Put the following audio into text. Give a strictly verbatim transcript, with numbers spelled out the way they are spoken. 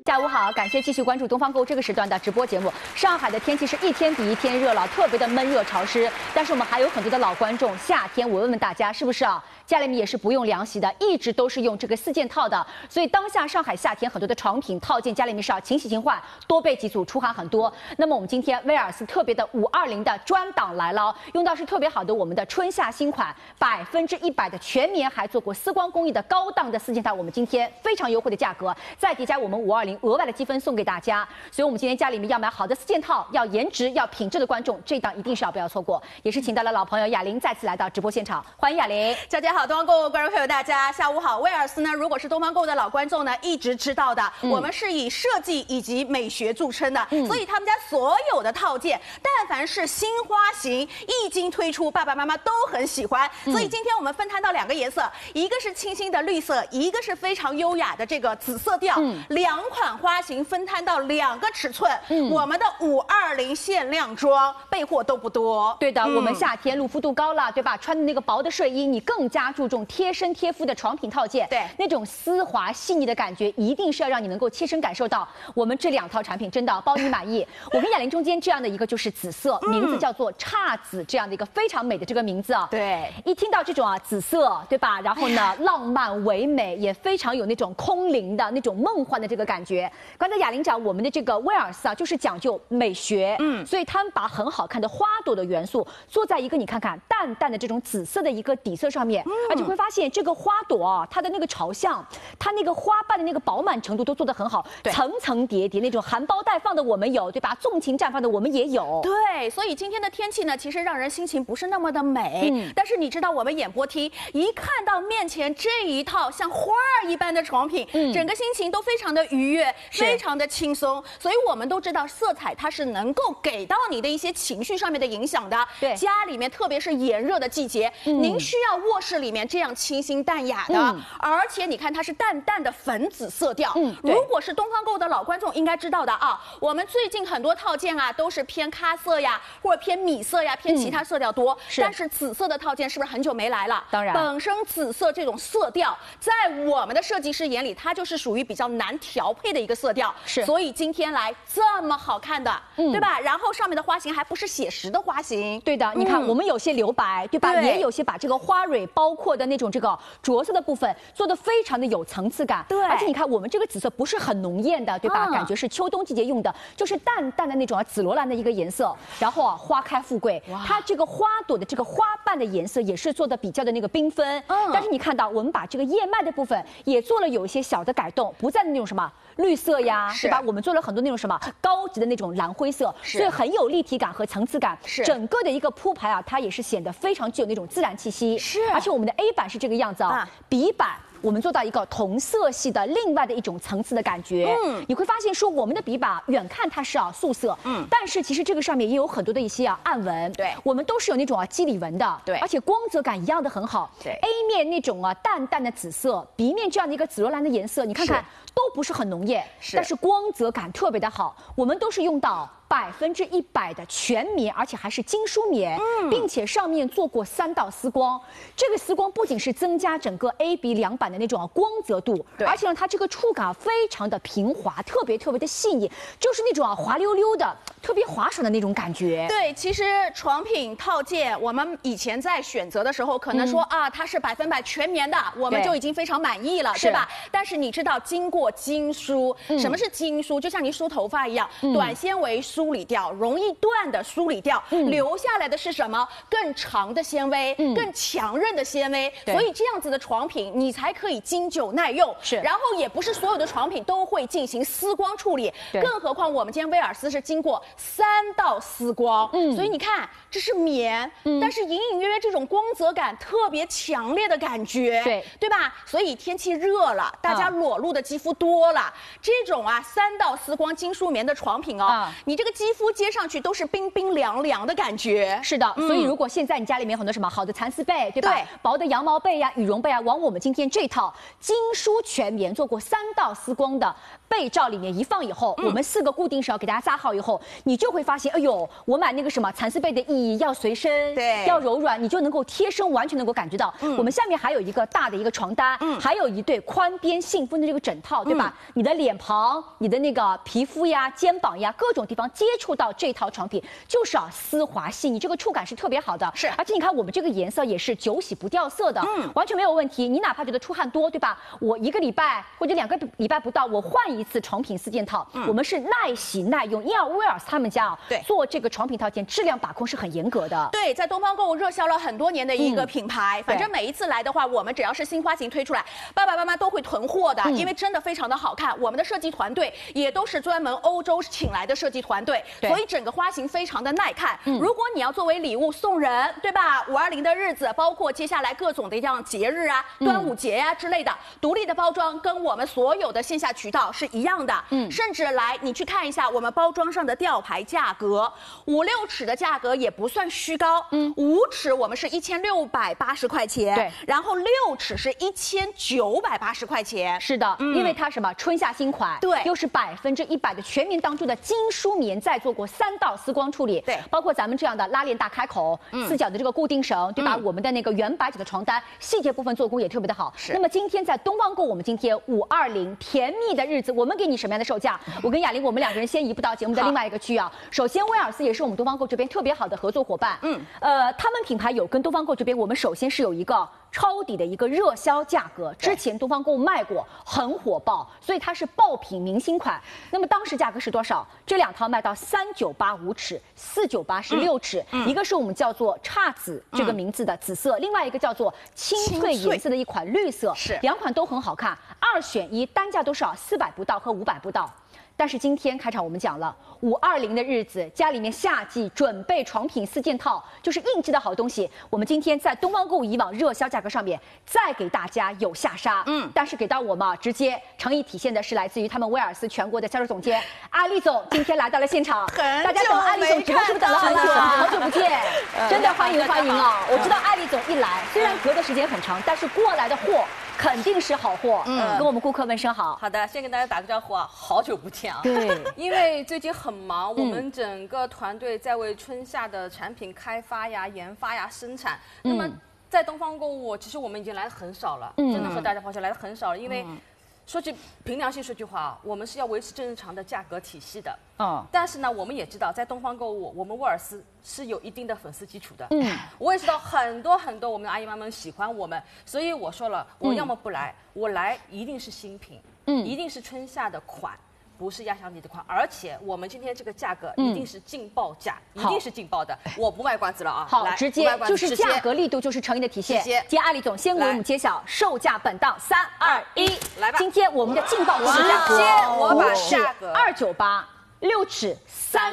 下午好，感谢继续关注东方购这个时段的直播节目。上海的天气是一天比一天热了，特别的闷热潮湿。但是我们还有很多的老观众，夏天我问问大家，是不是啊？家里面也是不用凉席的，一直都是用这个四件套的。所以当下上海夏天很多的床品套件，家里面是要勤洗勤换，多备几组，出汗很多。那么我们今天威尔斯特别的五二零的专档来了，用到是特别好的我们的春夏新款，百分之一百的全棉，还做过丝光工艺的高档的四件套，我们今天非常优惠的价格，再叠加我们五二零额外的积分送给大家。所以我们今天家里面要买好的四件套，要颜值要品质的观众，这档一定是要不要错过。也是请到了老朋友雅玲再次来到直播现场，欢迎雅玲。 大家好，东方购观众朋友大家下午好。威尔斯呢，如果是东方购的老观众呢，一直知道的，嗯、我们是以设计以及美学著称的，嗯、所以他们家所有的套件，但凡是新花型一经推出，爸爸妈妈都很喜欢。嗯、所以今天我们分摊到两个颜色，一个是清新的绿色，一个是非常优雅的这个紫色调，嗯、两款花型分摊到两个尺寸。嗯、我们的五二零限量装备货都不多。 对的，嗯、我们夏天露肤度高了，对吧？穿的那个薄的睡衣，你更加注重贴身贴肤的床品套件， 对， 那种丝滑细腻的感觉，一定是要让你能够切身感受到。我们这两套产品真的包你满意。我跟雅玲中间这样的一个就是紫色，嗯、名字叫做姹紫，这样的一个非常美的这个名字啊。 对， 一听到这种啊紫色，对吧？然后呢，浪漫唯美，也非常有那种空灵的那种梦幻的这个感觉。刚才雅玲讲，我们的这个威尔斯啊，就是讲究美学，嗯，所以他们把很好看的花朵的元素做在一个你看看淡淡的这种紫色的一个底色上面，嗯、而且会发现这个花朵啊，它的那个朝向，它那个花瓣的那个饱满程度都做得很好，层层叠叠那种含苞待放的我们有，对吧？纵情绽放的我们也有。 对，所以今天的天气呢，其实让人心情不是那么的美。嗯、但是你知道，我们演播厅一看到面前这一套像花儿一般的床品，嗯、整个心情都非常的愉悦，非常的轻松。所以我们都知道，色彩它是能够给到你的一些情绪上面的影响的。对，家里面特别是炎热的季节，嗯、您需要卧室里面这样清新淡雅的。嗯、而且你看它是淡淡的粉紫色调，嗯，如果是东方购的老观众应该知道的啊，我们最近很多套件啊都是偏咖色呀，或者偏米色呀，偏其他色调多，嗯、是但是紫色的套件是不是很久没来了？ 当然， 本身紫色这种色调，在我们的设计师眼里，它就是属于比较难调配的一个色调，是，所以今天来这么好看的，嗯、对吧？然后上面的花型还不是写实的花型， 对的，你看、嗯、我们有些留白，对吧？对，也有些把这个花蕊包括的那种这个着色的部分做得非常的有层次感，对，而且你看我们这个紫色不是很浓艳的，对吧？嗯、感觉是秋冬季节用的，就是淡淡的那种啊紫罗兰的一个颜色，然后啊花开富贵，它这个花朵的这个花瓣的颜色也是做的比较的那个缤纷，嗯，但是你看到我们把这个叶脉的部分也做了有一些小的改动，不再那种什么绿色呀，对吧？我们做了很多那种什么高级的那种蓝灰色，所以很有立体感和层次感，是整个的一个铺排啊，它也是显得非常具有那种自然气息，是，而且我们的 A 版是这个样子啊，啊B 版。我们做到一个同色系的另外的一种层次的感觉，嗯，你会发现说我们的笔把远看它是啊素色，嗯，但是其实这个上面也有很多的一些啊暗纹，对，我们都是有那种啊肌理纹的，对，而且光泽感一样的很好，对 ，A 面那种啊淡淡的紫色 ，B 面这样的一个紫罗兰的颜色，你看看都不是很浓艳，是，但是光泽感特别的好，我们都是用到百分之一百的全棉，而且还是精梳棉，嗯，并且上面做过三道丝光。这个丝光不仅是增加整个 A、B 两版的那种光泽度，而且呢，它这个触感非常的平滑，特别特别的细腻，就是那种啊滑溜溜的、特别滑爽的那种感觉。 对，其实床品套件，我们以前在选择的时候，可能说、嗯、啊，它是百分百全棉的，我们就已经非常满意了，对吧？但是你知道，经过精梳，嗯、什么是精梳？就像你梳头发一样，嗯、短纤维梳理掉，容易断的梳理掉，嗯、留下来的是什么？更长的纤维，嗯、更强韧的纤维。所以这样子的床品，你才可以经久耐用。是，然后也不是所有的床品都会进行丝光处理，更何况我们今天威尔斯是经过三道丝光，嗯，所以你看这是棉，嗯、但是隐隐约约这种光泽感特别强烈的感觉，对对吧？所以天气热了，大家裸露的肌肤多了，嗯、这种啊三道丝光精梳棉的床品哦，嗯、你这个个肌肤接上去都是冰冰凉凉的感觉。 是的，所以如果现在你家里面有很多什么好的蚕丝被，对吧？对，薄的羊毛被呀、羽绒被啊，往我们今天这套精梳全棉做过三道丝光的被罩里面一放以后，嗯、我们四个固定绳给大家扎好以后，你就会发现，哎呦，我买那个什么蚕丝被的意义要随身，对，要柔软，你就能够贴身，完全能够感觉到。嗯、我们下面还有一个大的一个床单，嗯、还有一对宽边信封的这个枕套，对吧？嗯、你的脸庞、你的那个皮肤呀、肩膀呀，各种地方接触到这套床品，就是啊丝滑细腻，这个触感是特别好的。是，而且你看我们这个颜色也是久洗不掉色的，嗯，完全没有问题。你哪怕觉得出汗多，对吧？我一个礼拜或者两个礼拜不到，我换一次床品四件套，嗯、我们是耐洗耐用，因为威尔斯他们家啊，对，做这个床品套件质量把控是很严格的。 对，在东方购物热销了很多年的一个品牌，嗯、反正每一次来的话，我们只要是新花型推出来，爸爸妈妈都会囤货的，嗯、因为真的非常的好看。我们的设计团队也都是专门欧洲请来的设计团队，所以整个花型非常的耐看。嗯、如果你要作为礼物送人，对吧？五二零的日子，包括接下来各种的这样节日啊，端午节呀、啊、之类的，独立的包装跟我们所有的线下渠道是一样的。嗯，甚至来你去看一下我们包装上的吊牌价格，五六尺的价格也不算虚高。嗯，五尺我们是一千六百八十块钱，对，然后六尺是一千九百八十块钱。 是的，嗯、因为它什么春夏新款，对，又是百分之一百的全棉当中的精梳棉，再做过三道丝光处理，对，包括咱们这样的拉链大开口，嗯、四角的这个固定绳，对吧？嗯、我们的那个圆白褶的床单，细节部分做工也特别的好。是。那么今天在东方购，我们今天五二零甜蜜的日子，我们给你什么样的售价？我跟雅玲，我们两个人先移步到节目的另外一个区啊。首先，威尔斯也是我们东方购这边特别好的合作伙伴。嗯，呃，他们品牌有跟东方购这边，我们首先是有一个抄底的一个热销价格，之前东方购卖过，很火爆，所以它是爆品明星款。那么当时价格是多少？这两套卖到三九八五尺，四九八是六尺，嗯、一个是我们叫做姹紫这个名字的紫色，嗯、另外一个叫做青翠颜色的一款绿色，是两款都很好看，二选一，单价都是啊四百不到和五百不到。但是今天开场我们讲了五二零的日子，家里面夏季准备床品四件套，就是应季的好东西。我们今天在东方购物以往热销价格上面再给大家有下杀，嗯，但是给到我们啊，直接诚意体现的是来自于他们威尔斯全国的销售总监阿丽总今天来到了现场，大家等阿丽总直播是不是等了很久啊？好久不见，真的欢迎欢迎啊！我知道阿丽总一来，虽然隔的时间很长，但是过来的货肯定是好货，嗯，跟我们顾客问声好。 好的，先跟大家打个招呼啊，好久不见啊。 对， 因为最近很忙，我们整个团队在为春夏的产品开发呀、研发呀、生产。那么在东方购物，其实我们已经来的很少了，真的和大家抱歉来的很少了，因为。说句凭良心说句话啊，我们是要维持正常的价格体系的。嗯，但是呢，我们也知道，在东方购物，我们威尔斯是有一定的粉丝基础的。嗯，我也知道很多很多我们的阿姨妈们喜欢我们，所以我说了，我要么不来，嗯、我来一定是新品，嗯，一定是春夏的款。不是压箱底的款，而且我们今天这个价格一定是劲爆价，嗯、一定是劲爆的，我不卖关子了啊！ 好，直接就是价格力度就是诚意的体现。今天阿里总先为我们揭晓售价本档，三二一， 来吧！ 今天我们的劲爆价格， 先我把价格二九八，六尺三。